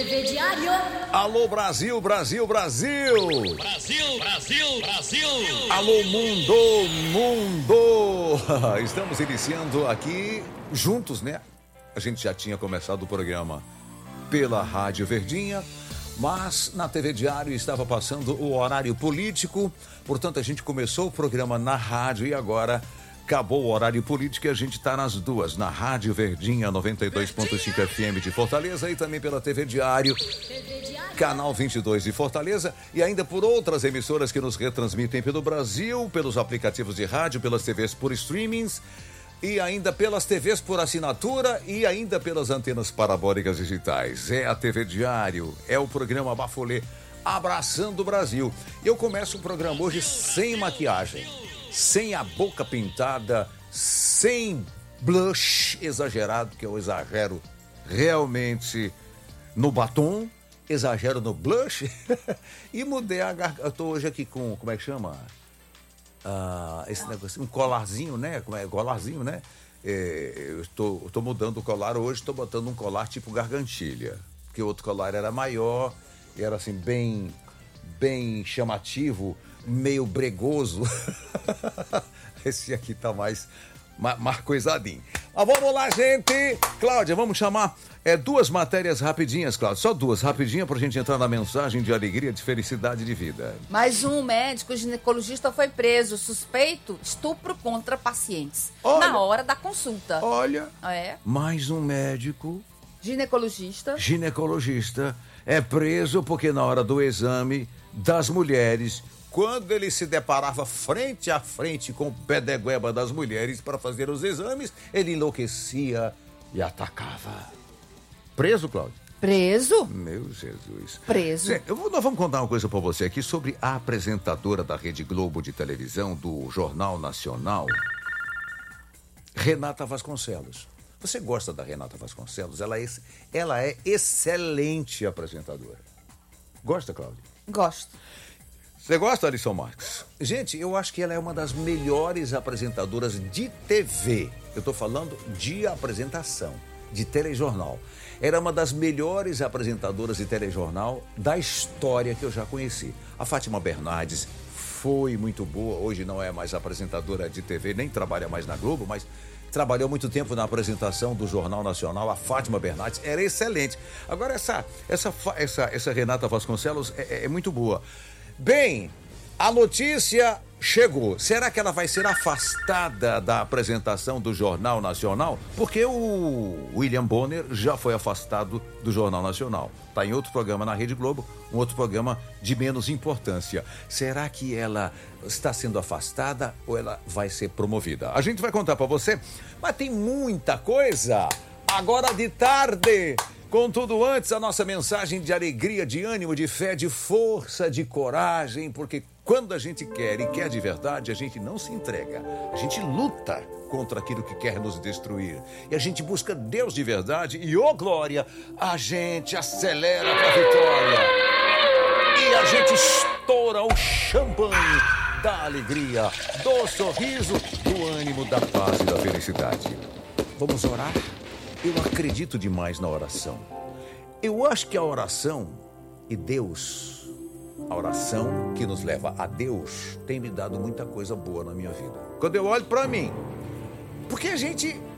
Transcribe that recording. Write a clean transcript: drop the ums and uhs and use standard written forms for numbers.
TV Diário. Alô, Brasil, Brasil, Brasil. Brasil, Brasil, Brasil. Alô, mundo, mundo. Estamos iniciando aqui juntos, né? A gente já tinha começado o programa pela Rádio Verdinha, mas na TV Diário estava passando o horário político, portanto a gente começou o programa na rádio e agora acabou o horário político e a gente está nas duas, na Rádio Verdinha 92.5 FM de Fortaleza e também pela TV Diário, canal 22 de Fortaleza e ainda por outras emissoras que nos retransmitem pelo Brasil, pelos aplicativos de rádio, pelas TVs por streamings e ainda pelas TVs por assinatura e ainda pelas antenas parabólicas digitais. É a TV Diário, é o programa Bafolê abraçando o Brasil. Eu começo o programa hoje sem maquiagem, sem a boca pintada, sem blush exagerado, que eu exagero realmente no batom, exagero no blush e mudei a garganta. Eu tô hoje aqui com, como é que chama? Esse negócio, um colarzinho, né? Como é? Colarzinho, né? Eu tô mudando o colar hoje, estou botando um colar tipo gargantilha, porque o outro colar era maior, era assim bem chamativo, meio bregoso. Esse aqui tá mais coisadinho. Mas vamos lá, gente. Cláudia, vamos chamar duas matérias rapidinhas, Cláudia. Só duas, rapidinha, pra gente entrar na mensagem de alegria, de felicidade de vida. Mais um médico ginecologista foi preso, suspeito estupro contra pacientes. Olha, na hora da consulta. Olha, É. mais um médico Ginecologista é preso porque na hora do exame das mulheres, quando ele se deparava frente a frente com o pé de goeba das mulheres para fazer os exames, ele enlouquecia e atacava. Preso, Cláudio? Preso? Meu Jesus. Preso. Zé, nós vamos contar uma coisa para você aqui sobre a apresentadora da Rede Globo de televisão, do Jornal Nacional, Renata Vasconcelos. Você gosta da Renata Vasconcelos? Ela é excelente apresentadora. Gosta, Cláudio? Gosto. Você gosta, Alisson Marques? Gente, eu acho que ela é uma das melhores apresentadoras de TV. Eu estou falando de apresentação, de telejornal. Era uma das melhores apresentadoras de telejornal da história que eu já conheci. A Fátima Bernardes foi muito boa. Hoje não é mais apresentadora de TV, nem trabalha mais na Globo, mas trabalhou muito tempo na apresentação do Jornal Nacional. A Fátima Bernardes era excelente. Agora, essa Renata Vasconcelos é muito boa. Bem, a notícia chegou. Será que ela vai ser afastada da apresentação do Jornal Nacional? Porque o William Bonner já foi afastado do Jornal Nacional. Está em outro programa na Rede Globo, um outro programa de menos importância. Será que ela está sendo afastada ou ela vai ser promovida? A gente vai contar para você, mas tem muita coisa. Agora de tarde. Contudo, antes, a nossa mensagem de alegria, de ânimo, de fé, de força, de coragem, porque quando a gente quer e quer de verdade, a gente não se entrega. A gente luta contra aquilo que quer nos destruir. E a gente busca Deus de verdade e, ô glória, a gente acelera para a vitória. E a gente estoura o champanhe da alegria, do sorriso, do ânimo, da paz e da felicidade. Vamos orar? Eu acredito demais na oração. Eu acho que a oração e Deus, a oração que nos leva a Deus, tem me dado muita coisa boa na minha vida. Quando eu olho para mim, porque a gente